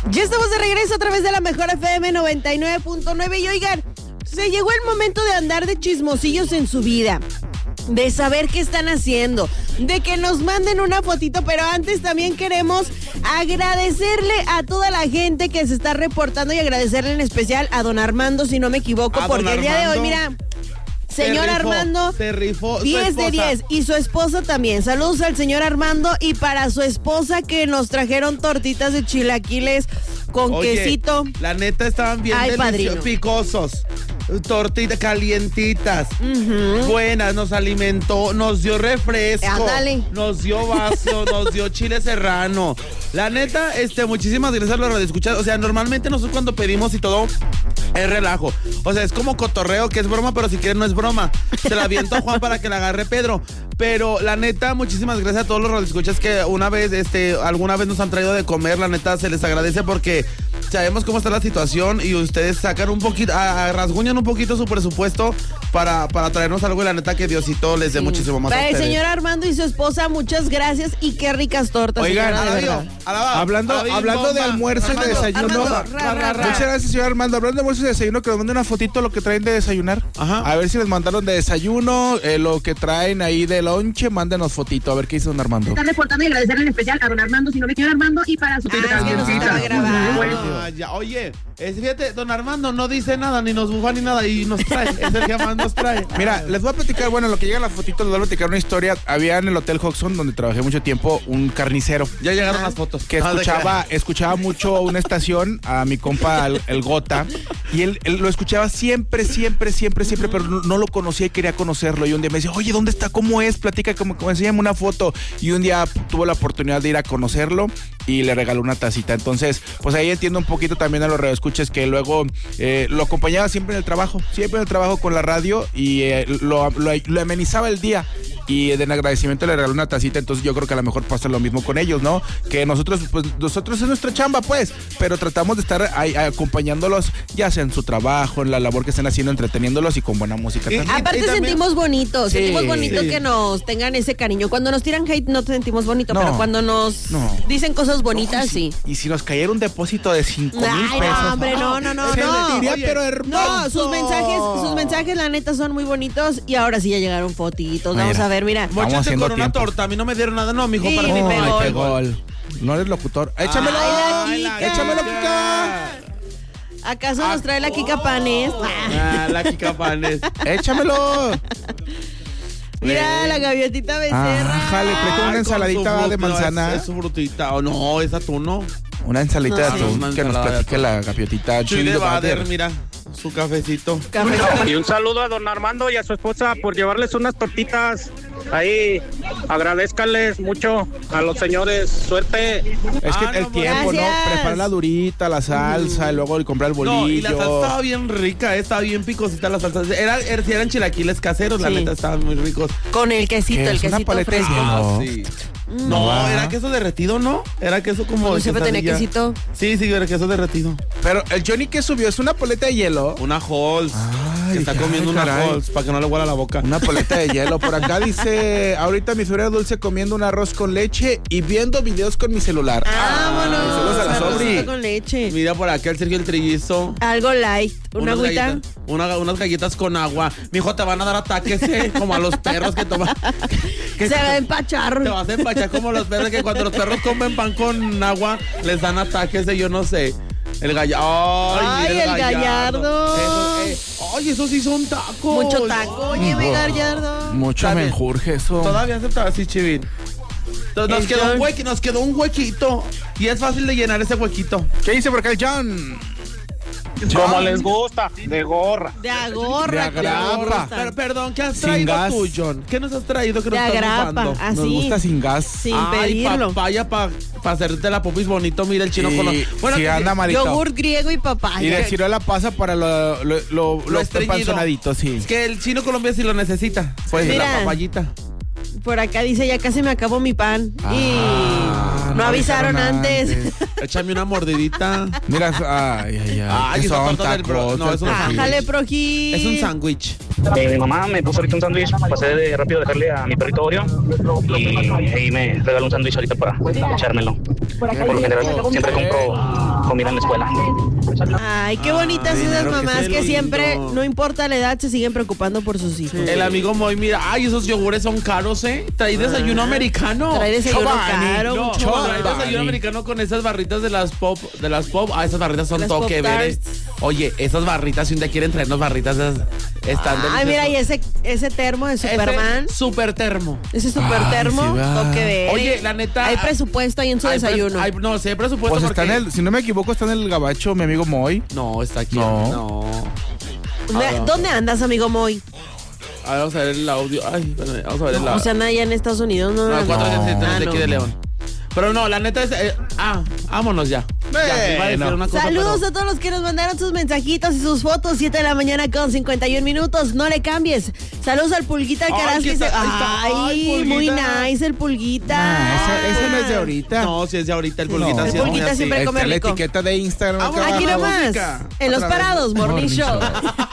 Ya estamos de regreso a través de la Mejor FM 99.9 y oigan, se llegó el momento de andar de chismosillos en su vida, de saber qué están haciendo, de que nos manden una fotito, pero antes también queremos agradecerle a toda la gente que se está reportando y agradecerle en especial a don Armando, si no me equivoco, porque el día de hoy, mira... Señor Armando, se rifó 10 de 10 y su esposa también. Saludos al señor Armando y para su esposa que nos trajeron tortitas de chilaquiles con quesito. La neta estaban bien deliciosos, picosos. Tortitas calientitas, buenas, nos alimentó, nos dio refresco, nos dio vaso, nos dio chile serrano. La neta, muchísimas gracias a los radioescuchas. O sea, normalmente nosotros cuando pedimos y todo es relajo. O sea, es como cotorreo, que es broma, pero si quieren no es broma. Se la aviento a Juan para que la agarre Pedro. Pero la neta, muchísimas gracias a todos los radioescuchas que alguna vez nos han traído de comer. La neta, se les agradece porque sabemos cómo está la situación y ustedes sacan un poquito, rasguñan un poquito su presupuesto para traernos algo y la neta que Diosito les dé muchísimo más a ustedes. Señor Armando y su esposa, muchas gracias y qué ricas tortas. Oigan, hablando de almuerzo y de desayuno, muchas gracias, señor Armando. Hablando de almuerzo y desayuno, que nos manden una fotito de lo que traen de desayunar. Ajá. A ver si les mandaron de desayuno, lo que traen ahí de lonche, mándenos fotito, a ver qué hizo don Armando. Está reportando y agradecerle en especial a don Armando, si no me señor Armando, y para su oye, fíjate, don Armando no dice nada, ni nos bufa ni nada, y nos trae, es el que más nos trae. Mira, les voy a platicar, bueno, lo que llega a las fotitos, les voy a platicar una historia. Había en el Hotel Hodgson, donde trabajé mucho tiempo, un carnicero. Ya llegaron las fotos. Que escuchaba mucho una estación, a mi compa, el Gota, y él lo escuchaba siempre, pero no lo conocía y quería conocerlo. Y un día me decía, oye, ¿dónde está? ¿Cómo es? Platica, como enséñame una foto. Y un día tuvo la oportunidad de ir a conocerlo y le regaló una tacita. Entonces, pues ahí entiendo un poquito también a los radioescuchas que luego lo acompañaba siempre en el trabajo con la radio y lo amenizaba el día. Y en agradecimiento le regaló una tacita, entonces yo creo que a lo mejor pasa lo mismo con ellos, ¿no? Que nosotros es nuestra chamba, pues, pero tratamos de estar ahí acompañándolos, ya sea en su trabajo, en la labor que estén haciendo, entreteniéndolos y con buena música también. Aparte sentimos bonito, que nos tengan ese cariño. Cuando nos tiran hate no sentimos bonito, pero cuando nos dicen cosas bonitas, sí. Y si nos cayera un depósito de 5,000 pesos. No, hombre, no. Diría, pero hermoso. No, sus mensajes la neta son muy bonitos y ahora sí ya llegaron fotitos. Vamos a ver, mira. Mochate con una torta, a mí no me dieron nada, no, mijo, para mí. Pegó. No eres locutor. Échamelo, Kika. ¿Acaso nos trae la Kika Panes? La Kika Panes. Échamelo. Mira, la gaviotita becerra. Jale, trae una ensaladita de manzana. Es su frutita, o no, es atún, ¿no? Una ensaladita de atún, que nos platique la gaviotita. Chile Bader, mira, su cafecito. Y un saludo a don Armando y a su esposa por llevarles unas tortitas. Ahí, agradezcanles mucho a los señores. Suerte. Es que el tiempo, gracias. ¿no? Preparar la durita, la salsa, y luego comprar el bolillo. No, y la salsa estaba bien rica, estaba bien picosita la salsa. Eran chilaquiles caseros, la neta, estaban muy ricos. Con el quesito, el quesito fresco. Sí. No, era queso derretido, ¿no? Era queso como... ¿Siempre tenía quesito? Sí, era queso derretido. Pero el Johnny, ¿qué subió? ¿Es una paleta de hielo? Una Halls. Que está comiendo una Halls para que no le huela la boca. Una paleta de hielo. Por acá dice, ahorita mi suegra dulce comiendo un arroz con leche y viendo videos con mi celular. Vámonos. Saludos a la sobri. Con leche. Mira por acá el Sergio el Trillizo. Algo light. Una agüita. Unas galletas con agua. Mijo, te van a dar ataques, como a los perros que toman. Se va a empachar. Te vas a empachar como los perros, que cuando los perros comen pan con agua, les dan ataques de yo no sé. El gallardo. Ay, el gallardo. Oye, esos sí son tacos. Mucho taco, oye, gallardo. Mucho menjurje eso. Todavía aceptaba así, Chivín. Entonces nos quedó un huequito. Y es fácil de llenar ese huequito. ¿Qué dice por acá el John? Como les gusta, de gorra. De agrapa. Pero, perdón, ¿qué has traído tú, John? ¿Qué nos has traído que nos de estás agrapa, así. Nos gusta sin gas. Sin pedirlo. Papaya para hacerte la popis bonito, mira el chino con bueno, anda malito. Yogur griego y papaya. Y de ciruela pasa para lo empanzonadito, sí. Es que el chino Colombia sí lo necesita. Pues mira, la papayita. Por acá dice, ya casi me acabó mi pan. Y no avisaron antes. Échame una mordidita. Mira, ay, son tacos. No, es un Ájale, proji. Es un sándwich. Mi mamá me puso ahorita un sándwich, pasé de rápido a dejarle a mi perrito Oreo y ahí me regaló un sándwich ahorita para echármelo. Por lo general siempre compro comida en la escuela. Ay, qué bonitas esas mamás que siempre, no importa la edad, se siguen preocupando por sus hijos. El amigo Moy, mira, ay, esos yogures son caros, ¿eh? Trae desayuno americano. Trae desayuno caro. Trae desayuno americano con esas barritas de las pop. Ah, esas barritas son toque verde. Oye, esas barritas, si un día quieren traernos barritas, están deliciosas. Ay, mira, y ese termo de Superman. Super termo. Ese super termo, toque verde. Oye, la neta. Hay presupuesto ahí en su desayuno. No, sí hay presupuesto. Pues porque... está si no me equivoco, está en el Gabacho, mi amigo Moy. No, está aquí. No. ¿Dónde andas, amigo Moy? A ver, vamos a ver el audio. Ay, bueno, vamos a ver el audio. O sea, nada, allá en Estados Unidos, no. No, 4 de aquí de León. Pero no, la neta es... vámonos ya. Saludos a todos los que nos mandaron sus mensajitos y sus fotos. 7 de la mañana con 51 minutos. No le cambies. Saludos al Pulguita Alcaraz. Ay, muy nice el Pulguita. Ese no es de ahorita. No, si es de ahorita el Pulguita. El Pulguita siempre come rico. La etiqueta de Instagram. Aquí nomás. En Los Parados, Morning Show.